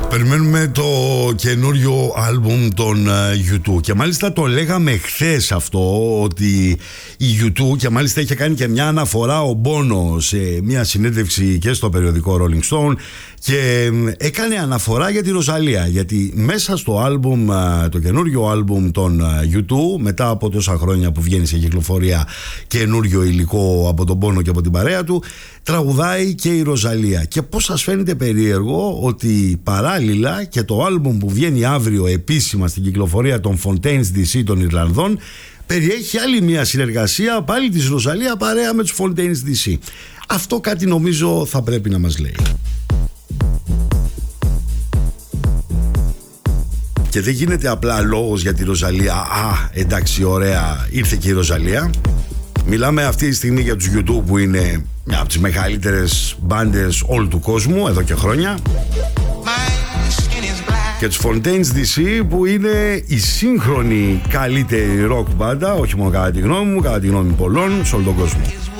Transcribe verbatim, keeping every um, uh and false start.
Περιμένουμε το καινούριο άλμπουμ των γιου τού και μάλιστα το λέγαμε χθες αυτό, ότι η γιου τού, και μάλιστα είχε κάνει και μια αναφορά ο Μπόνο σε μια συνέντευξη και στο περιοδικό Rolling Stone, και έκανε αναφορά για τη Ροζαλία, γιατί μέσα στο άλμπουμ, το καινούριο άλμπουμ των γιου τού, μετά από τόσα χρόνια που βγαίνει σε κυκλοφορία καινούριο υλικό από τον Μπόνο και από την παρέα του, τραγουδάει και η Ροζαλία. Και πώς σας φαίνεται περίεργο ότι παράλληλα και το άλμπουμ που βγαίνει αύριο επίσημα στην κυκλοφορία των Fontaines ντι σι των Ιρλανδών περιέχει άλλη μια συνεργασία πάλι της Ροζαλία παρέα με τους Fontaines ντι σι. Αυτό κάτι νομίζω θα πρέπει να μας λέει. Και δεν γίνεται απλά λόγος για τη Ροζαλία. Α, εντάξει, ωραία, ήρθε και η Ροζαλία. Μιλάμε αυτή τη στιγμή για τους γιου τού, που είναι μια από τις μεγαλύτερες μπάντες όλου του κόσμου εδώ και χρόνια, και τους Fontaines ντι σι, που είναι η σύγχρονη καλύτερη rock μπάντα, όχι μόνο κατά τη γνώμη μου, κατά τη γνώμη πολλών, σε όλο τον κόσμο.